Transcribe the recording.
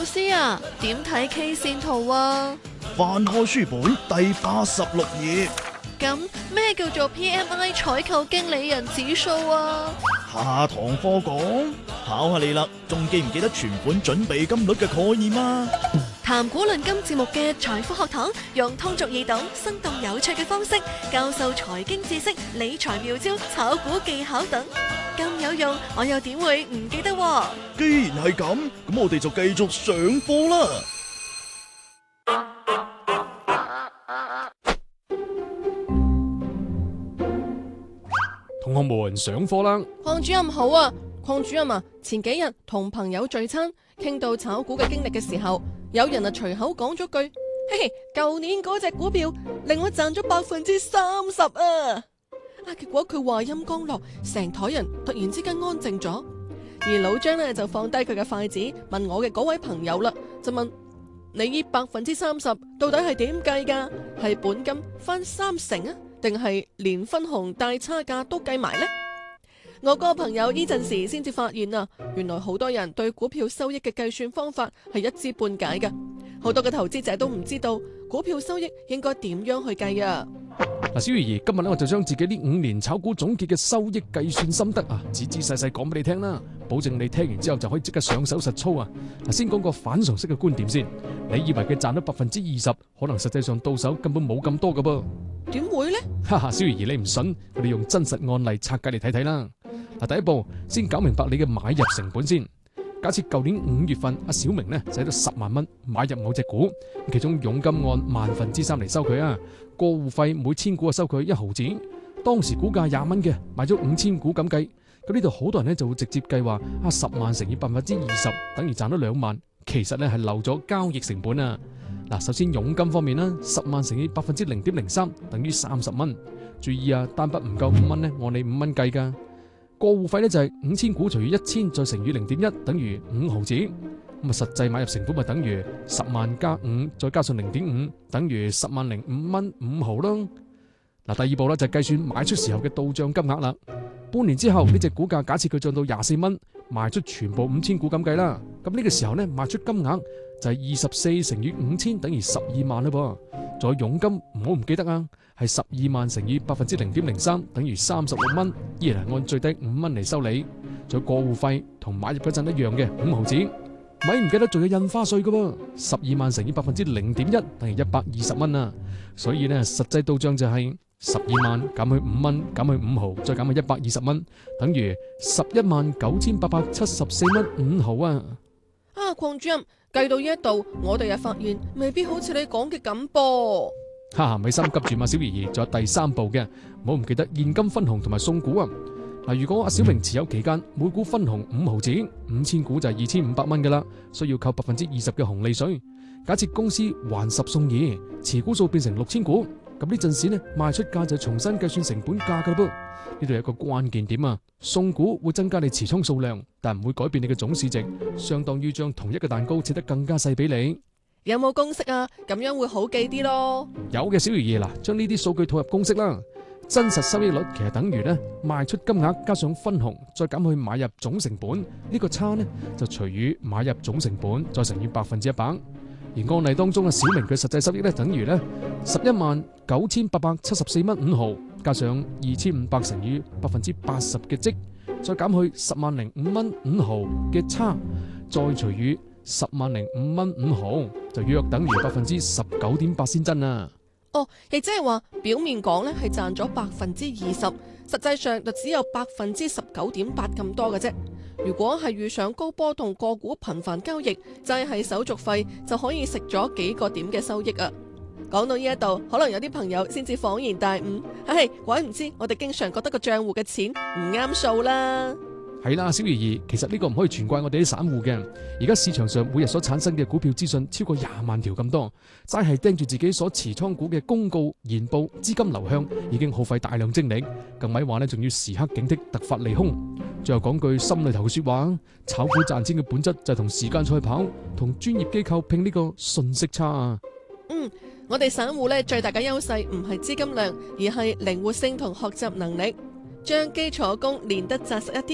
老師啊，點睇 K 線圖啊？ 翻開書本第86頁。 咁咩叫做 PMI 採購經理人指數啊？ 下堂課講，考下你啦，仲記唔記得存款準備金率嘅概念啊？ 談古論今節目嘅財富學堂，用通俗易懂、生動有趣嘅方式教授財經知識、理財妙招、炒股技巧等，咁有用，我又點會唔記得喎？ 既然係咁，咁我哋就繼續上課啦。 同學們上課啦！ 鄺主任好啊，鄺主任啊，前幾日同朋友聚餐，傾到炒股嘅經歷嘅時候，有人啊隨口講咗句：嘿嘿，舊年嗰隻股票令我賺咗30%啊！結果佢話音剛落，成台人突然之間安靜咗，而老張呢就放低佢嘅筷子，問我嘅嗰位朋友啦，就問你呢30%到底係點計噶？係本金翻30%啊？定係連分紅大差價都計埋呢？我個朋友呢陣時先至發現啊，原來好多人對股票收益嘅計算方法係一知半解嘅，好多嘅投資者都唔知道股票收益應該點樣去計啊！ 嗱，小魚兒，今日咧我就將自己呢5年炒股總結嘅收益計算心得啊，仔仔細細講俾你聽啦，保證你聽完之後就可以即刻上手實操啊！嗱，先講個反常識嘅觀點先，你以為佢賺咗20%，可能實際上到手根本冇咁多噶噃。 點會呢？ 哈哈，小魚兒你唔信，我哋用真實案例拆解嚟睇睇啦。嗱，第一步先搞明白你嘅買入成本先。假設舊年5月份阿小明呢使咗10萬蚊買入某隻股，其中佣金按3%嚟收佢啊，過戶費每1000股收佢1毫子。當時股價20蚊嘅，買咗5000股咁計，咁呢度好多人呢就會直接計話10萬乘以20%等於賺咗2萬，其實呢係漏咗交易成本啊。嗱，首先佣金方面啦，10萬乘以0.03%等於30蚊。注意啊，單筆唔夠5蚊呢，按你5蚊計噶。過戶費呢就係5000股除以1000再乘以0.1等於5毫子。咁啊，實際買入成本咪等於10萬加5再加上0.5等於10.05蚊5毫咯。嗱，第二步咧就係計算買出時候嘅到賬金額啦。半年之後呢隻股價假設佢漲到24蚊，賣出全部5000股咁計啦。咁呢個時候呢，賣出金額就係24乘以5000等於12萬啦噃。仲有佣金唔好唔記得啊，係12萬乘以0.03%等於36蚊，依然係按最低5蚊嚟收你。仲有過戶費同買入嗰陣一樣嘅5毫子，咪唔記得仲有印花稅噶噃，12萬乘以0.1%等於120蚊啊。所以呢，實際到賬就係12萬減去5蚊減去5毫再減去120蚊，等於119874蚊5毫啊。 鄺主任計到呢一度，我哋又發現未必好似你講嘅咁噃。 哈哈，咪心急住嘛，小爺爺，仲有第3步嘅，唔好唔記得現金分紅同埋送股啊。嗱，如果阿小明持有期間每股分紅5毫子，5000股就係2500蚊噶啦，需要扣20%嘅紅利稅。假設公司還10送2，持股數變成6000股，咁呢陣時呢賣出價就重新計算成本價噶啦噃。呢度有一個關鍵點啊，送股會增加你持倉數量，但唔會改變你嘅總市值，相當於將同一個蛋糕切得更加細俾你。 有冇公式啊？咁樣會好記啲咯。 有嘅，小爺爺，嗱，將呢啲數據套入公式啦。真實收益率其實等於呢賣出金額加上分紅再減去買入總成本，呢個差呢就除以買入總成本再乘以100%。而案例當中嘅小明佢實際收益呢等於呢119874蚊5毫加上2500乘以80%嘅積，再減去10萬05蚊5毫嘅差，再除以10萬05蚊5毫，就約等於19.8%先真啊。 亦即係話表面講呢係賺咗20%，實際上就只有19.8%咁多嘅啫。如果係遇上高波動個股頻繁交易，齋係手續費就可以食咗幾個點嘅收益啊！講到呢一度，可能有啲朋友先至恍然大悟，鬼唔知我哋經常覺得個賬戶嘅錢唔啱數啦。 係啦，小爺爺，其實呢個唔可以全怪我哋啲散戶嘅。而家市場上每日所產生嘅股票資訊超過20萬條咁多，齋係盯住自己所持倉股嘅公告、研報、資金流向，已經耗費大量精力。更咪話呢，仲要時刻警惕突發利空。最後講句心裏頭嘅說話，炒股賺錢嘅本質就係同時間賽跑，同專業機構拼呢個信息差啊。 我哋散戶呢最大嘅優勢唔係資金量，而係靈活性同學習能力，將基礎功練得紮實一啲。